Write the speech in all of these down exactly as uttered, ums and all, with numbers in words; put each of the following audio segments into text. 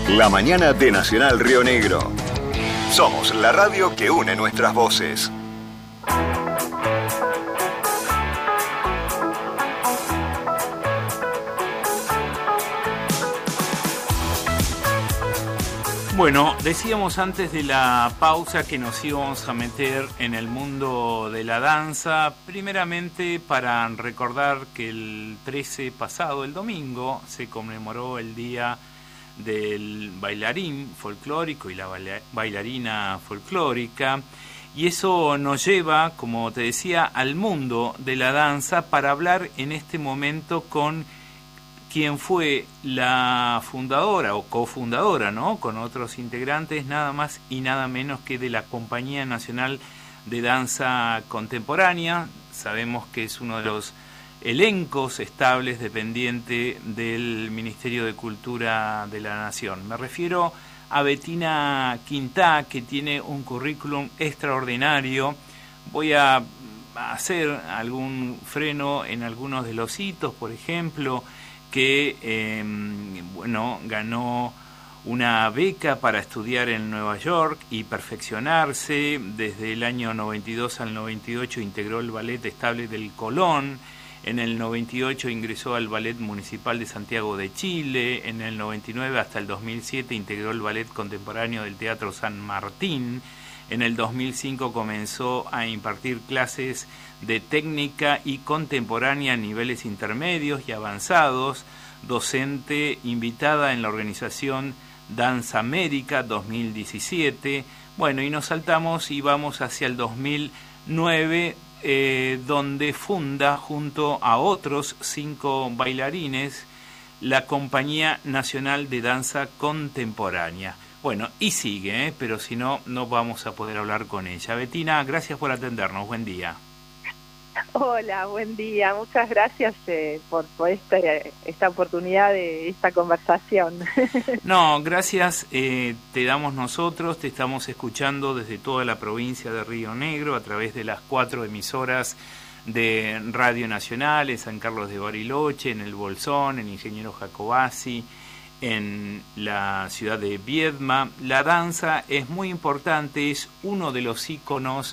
La mañana de Nacional Río Negro. Somos la radio que une nuestras voces. Bueno, decíamos antes de la pausa que nos íbamos a meter en el mundo de la danza, primeramente para recordar que el trece pasado, el domingo, se conmemoró el Día del Bailarín Folclórico y la Bailarina Folclórica, y eso nos lleva, como te decía, al mundo de la danza para hablar en este momento con quien fue la fundadora o cofundadora, ¿no?, con otros integrantes, nada más y nada menos que de la Compañía Nacional de Danza Contemporánea. Sabemos que es uno de los elencos estables dependiente del Ministerio de Cultura de la Nación. Me refiero a Bettina Quintá, que tiene un currículum extraordinario. Voy a hacer algún freno en algunos de los hitos, por ejemplo, que eh, bueno, ganó una beca para estudiar en Nueva York y perfeccionarse. Desde el año noventa y dos al noventa y ocho integró el Ballet Estable del Colón. En el noventa y ocho ingresó al Ballet Municipal de Santiago de Chile. En el noventa y nueve hasta el dos mil siete integró el Ballet Contemporáneo del Teatro San Martín. En el dos mil cinco comenzó a impartir clases de técnica y contemporánea a niveles intermedios y avanzados, docente invitada en la organización Danza América dos mil diecisiete. Bueno, y nos saltamos y vamos hacia el dos mil nueve, eh, donde funda junto a otros cinco bailarines la Compañía Nacional de Danza Contemporánea. Bueno, y sigue, ¿eh? Pero si no, no vamos a poder hablar con ella. Bettina, gracias por atendernos. Buen día. Hola, buen día. Muchas gracias eh, por, por esta, esta oportunidad de esta conversación. No, gracias. Eh, te damos nosotros. Te estamos escuchando desde toda la provincia de Río Negro a través de las cuatro emisoras de Radio Nacional, en San Carlos de Bariloche, en El Bolsón, en Ingeniero Jacobasi, en la ciudad de Viedma. La danza es muy importante, es uno de los íconos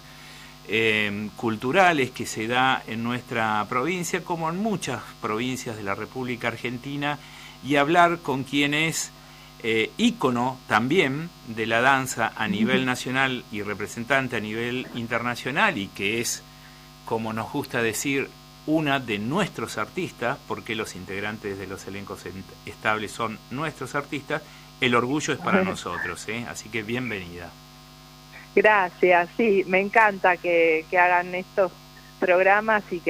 eh, culturales que se da en nuestra provincia, como en muchas provincias de la República Argentina, y hablar con quien es eh, ícono también de la danza a nivel nacional y representante a nivel internacional, y que es, como nos gusta decir, una de nuestros artistas, porque los integrantes de los elencos estables son nuestros artistas. El orgullo es para nosotros, ¿eh? Así que bienvenida. Gracias, sí, me encanta que, que hagan estos programas y que